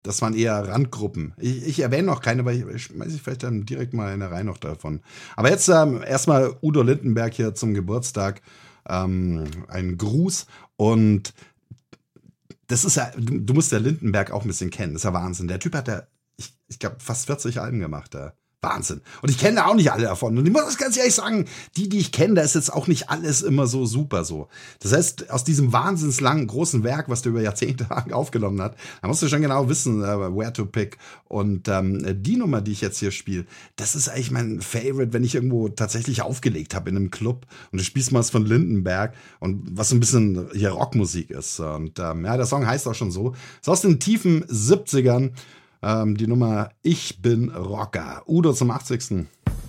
das waren eher Randgruppen. Ich erwähne noch keine, weil ich schmeiße ich vielleicht dann direkt mal eine Reihe noch davon. Aber jetzt erstmal Udo Lindenberg hier zum Geburtstag. Ein Gruß. Und das ist ja, du musst ja Lindenberg auch ein bisschen kennen. Das ist ja Wahnsinn. Der Typ hat ja, ich glaube, fast 40 Alben gemacht. Wahnsinn. Und ich kenne da auch nicht alle davon. Und ich muss das ganz ehrlich sagen, die ich kenne, da ist jetzt auch nicht alles immer so super so. Das heißt, aus diesem wahnsinnslangen, großen Werk, was der über Jahrzehnte lang aufgenommen hat, da musst du schon genau wissen, where to pick. Und die Nummer, die ich jetzt hier spiele, das ist eigentlich mein Favorite, wenn ich irgendwo tatsächlich aufgelegt habe in einem Club und du spielst mal was von Lindenberg und was so ein bisschen hier Rockmusik ist. Und ja, der Song heißt auch schon so. Ist aus den tiefen 70ern. Die Nummer Ich bin Rocker. Udo zum 80.